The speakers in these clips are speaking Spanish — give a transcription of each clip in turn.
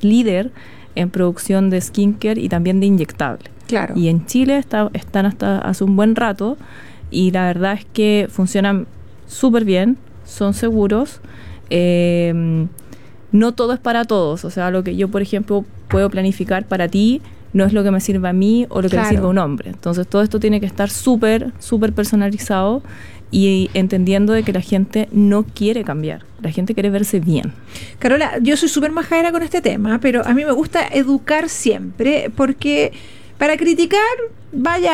líder en producción de skincare y también de inyectable. Claro. Y en Chile están hasta hace un buen rato, y la verdad es que funcionan súper bien, son seguros. No todo es para todos. O sea, lo que yo, por ejemplo, puedo planificar para ti no es lo que me sirve a mí o lo que le sirve a un hombre. Entonces, todo esto tiene que estar súper, súper personalizado, y entendiendo de que la gente no quiere cambiar. La gente quiere verse bien. Carola, yo soy súper majadera con este tema, pero a mí me gusta educar siempre, porque para criticar, vaya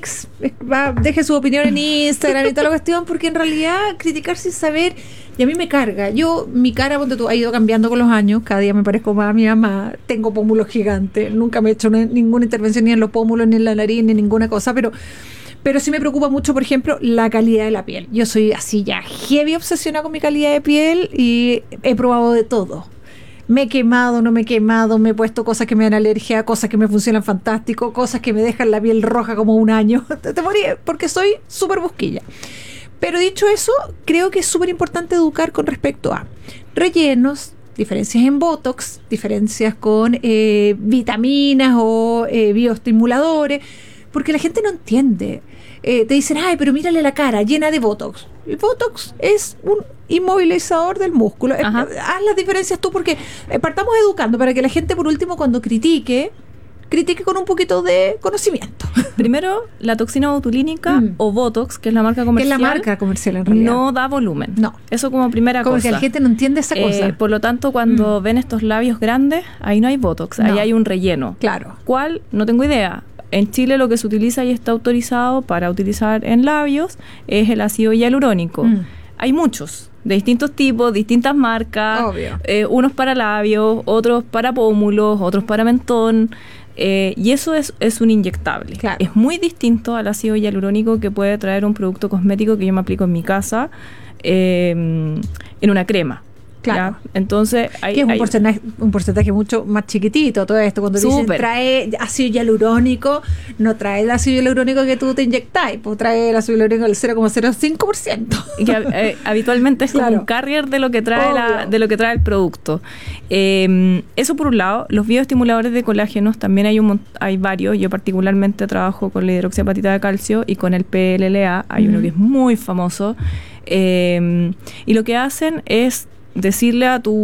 deje su opinión en Instagram y toda la cuestión, porque en realidad criticar sin saber, y a mí me carga. Mi cara, ponte tú, ha ido cambiando con los años, cada día me parezco más a mi mamá, tengo pómulos gigantes, nunca me he hecho ninguna intervención ni en los pómulos, ni en la nariz, ni ninguna cosa, pero sí me preocupa mucho, por ejemplo, la calidad de la piel. Yo soy así ya heavy obsesionada con mi calidad de piel y he probado de todo. Me he quemado, no me he quemado, me he puesto cosas que me dan alergia, cosas que me funcionan fantástico, cosas que me dejan la piel roja como un año. Te morí, porque soy súper busquilla. Pero dicho eso, creo que es súper importante educar con respecto a rellenos, diferencias en Botox, diferencias con vitaminas o bioestimuladores, porque la gente no entiende. Te dicen, ay, pero mírale la cara llena de Botox. El Botox es un inmovilizador del músculo. Haz las diferencias tú, porque partamos educando para que la gente, por último, cuando critique con un poquito de conocimiento. Primero, la toxina botulínica o Botox, que es la marca comercial. Que es la marca comercial, en realidad. No da volumen. No. Eso como primera cosa. Como que la gente no entiende esa cosa. Por lo tanto, cuando ven estos labios grandes, ahí no hay Botox, ahí hay un relleno. Claro. ¿Cuál? No tengo idea. En Chile lo que se utiliza y está autorizado para utilizar en labios es el ácido hialurónico. Hay muchos, de distintos tipos, distintas marcas. Obvio. Unos para labios, otros para pómulos, otros para mentón. Y eso es un inyectable. Claro. Es muy distinto al ácido hialurónico que puede traer un producto cosmético que yo me aplico en mi casa en una crema. Claro. ¿Ya? Entonces que es un porcentaje mucho más chiquitito todo esto. Cuando dicen trae ácido hialurónico, no trae el ácido hialurónico que tú te inyectáis, pues trae el ácido hialurónico del 0,05%. Y que habitualmente es como un carrier de lo que trae de lo que trae el producto. Eso por un lado. Los bioestimuladores de colágenos también hay varios. Yo particularmente trabajo con la hidroxiapatita de calcio y con el PLLA. Hay uno que es muy famoso. Y lo que hacen es decirle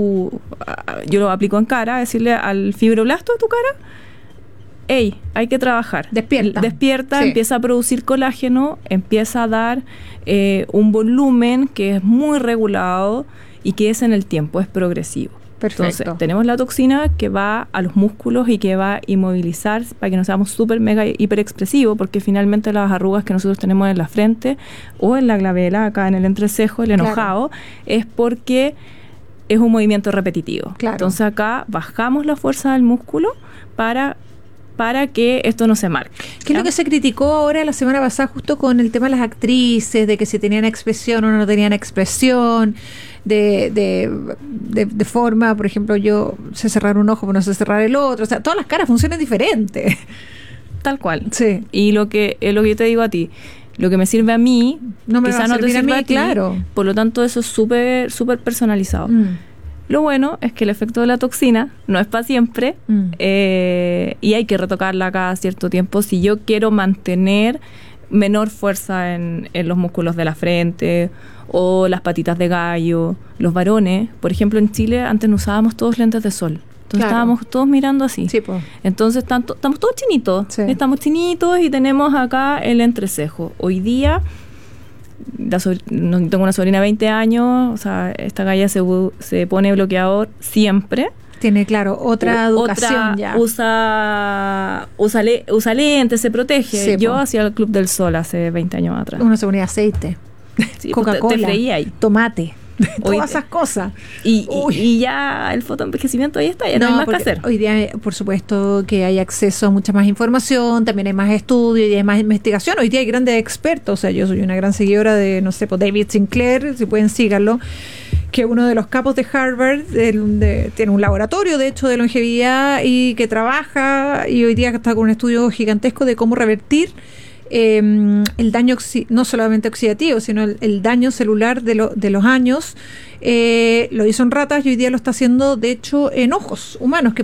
yo lo aplico en cara, decirle al fibroblasto de tu cara, hey, hay que trabajar. Despierta, sí. Empieza a producir colágeno, empieza a dar un volumen que es muy regulado y que es en el tiempo, es progresivo. Perfecto. Entonces, tenemos la toxina que va a los músculos y que va a inmovilizar para que no seamos súper, mega, hiper expresivos, porque finalmente las arrugas que nosotros tenemos en la frente o en la glabela, acá en el entrecejo, el enojado, es porque es un movimiento repetitivo. Claro. Entonces acá bajamos la fuerza del músculo para que esto no se marque. ¿Qué es lo que se criticó ahora la semana pasada justo con el tema de las actrices, de que si tenían expresión o no tenían expresión, de forma, por ejemplo, yo sé cerrar un ojo pero no sé cerrar el otro, o sea, todas las caras funcionan diferente. Tal cual. Sí. Y lo que yo te digo a ti, lo que me sirve a mí, no me quizá no te sirve a ti, claro. Por lo tanto eso es súper súper personalizado. Lo bueno es que el efecto de la toxina no es para siempre y hay que retocarla cada cierto tiempo si yo quiero mantener menor fuerza en los músculos de la frente o las patitas de gallo. Los varones, por ejemplo, en Chile antes no usábamos todos lentes de sol. Entonces estábamos todos mirando así. Sí, pues. Entonces estamos todos chinitos. Sí. Estamos chinitos y tenemos acá el entrecejo. Hoy día, tengo una sobrina de 20 años, o sea, esta galla se pone bloqueador siempre. Tiene, claro, otra educación ya. Usa lentes, se protege. Sí, yo hacía el Club del Sol hace 20 años atrás. Uno se ponía aceite, sí, Coca-Cola, te freía ahí. tomate. Todas esas cosas. Y ya el fotoenvejecimiento ahí está, ya no hay más que hacer. Hoy día, por supuesto, que hay acceso a mucha más información, también hay más estudios y hay más investigación. Hoy día hay grandes expertos, o sea, yo soy una gran seguidora de, no sé, David Sinclair, si pueden síganlo, que es uno de los capos de Harvard, tiene un laboratorio, de hecho, de longevidad y que trabaja, y hoy día está con un estudio gigantesco de cómo revertir el daño no solamente oxidativo, sino el daño celular de los años. Lo hizo en ratas y hoy día lo está haciendo de hecho en ojos humanos, que